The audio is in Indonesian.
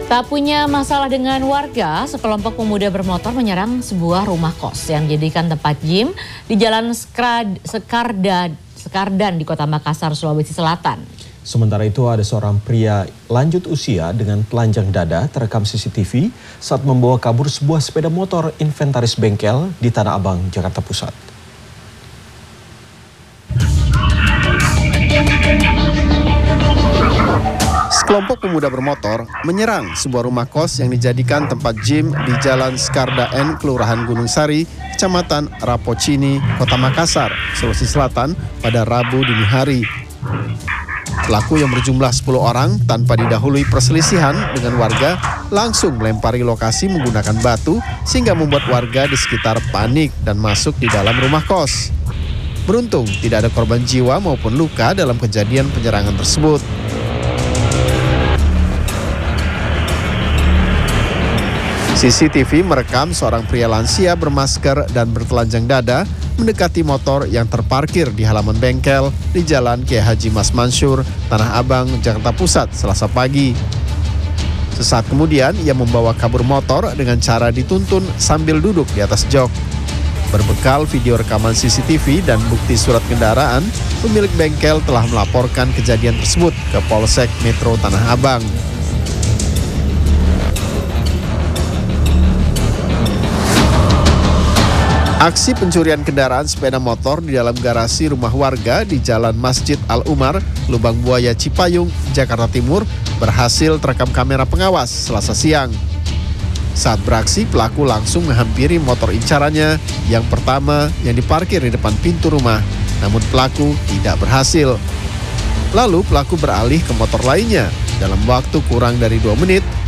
Tak punya masalah dengan warga, sekelompok pemuda bermotor menyerang sebuah rumah kos yang dijadikan tempat gym di Jalan Sekardan di Kota Makassar, Sulawesi Selatan. Sementara itu ada seorang pria lanjut usia dengan telanjang dada terekam CCTV saat membawa kabur sebuah sepeda motor inventaris bengkel di Tanah Abang, Jakarta Pusat. Sekelompok pemuda bermotor menyerang sebuah rumah kos yang dijadikan tempat gym di Jalan Sekardan, Kelurahan Gunung Sari, Kecamatan Rapocini, Kota Makassar, Sulawesi Selatan pada Rabu dini hari. Pelaku yang berjumlah 10 orang tanpa didahului perselisihan dengan warga langsung melempari lokasi menggunakan batu sehingga membuat warga di sekitar panik dan masuk di dalam rumah kos. Beruntung tidak ada korban jiwa maupun luka dalam kejadian penyerangan tersebut. CCTV merekam seorang pria lansia bermasker dan bertelanjang dada mendekati motor yang terparkir di halaman bengkel di Jalan Kiai Haji Mas Mansur, Tanah Abang, Jakarta Pusat, Selasa pagi. Sesaat kemudian, ia membawa kabur motor dengan cara dituntun sambil duduk di atas jok. Berbekal video rekaman CCTV dan bukti surat kendaraan, pemilik bengkel telah melaporkan kejadian tersebut ke Polsek Metro Tanah Abang. Aksi pencurian kendaraan sepeda motor di dalam garasi rumah warga di Jalan Masjid Al-Umar, Lubang Buaya, Cipayung, Jakarta Timur berhasil terekam kamera pengawas Selasa siang. Saat beraksi, pelaku langsung menghampiri motor incarannya yang pertama yang diparkir di depan pintu rumah, namun pelaku tidak berhasil. Lalu pelaku beralih ke motor lainnya. Dalam waktu kurang dari 2 menit,